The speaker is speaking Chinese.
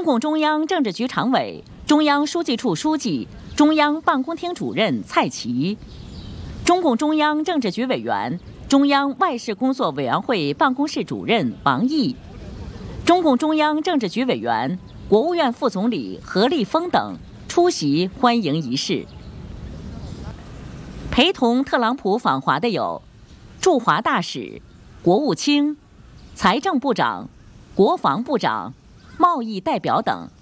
共中央政治局常委、中央书记处书记、中央办公厅主任蔡奇，中共中央政治局委员、中央外事工作委员会办公室主任王毅，中共中央政治局委员、国务院副总理何立峰等出席欢迎仪式。陪同特朗普访华的有驻华大使、国务卿、财政部长、国防部长、贸易代表等。